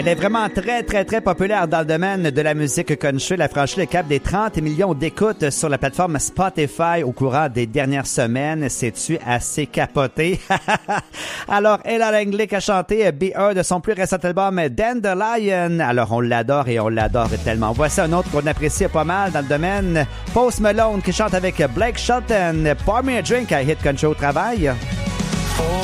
Elle est vraiment très, très, très populaire dans le domaine de la musique country. Elle a franchi le cap des 30 millions d'écoutes sur la plateforme Spotify au courant des dernières semaines. C'est-tu assez capoté? Alors, Ella Langley a chanté Be Her de son plus récent album Dandelion. Alors, on l'adore et on l'adore tellement. Voici un autre qu'on apprécie pas mal dans le domaine. Post Malone qui chante avec Blake Shelton. Pour me a drink à Hit Country au travail.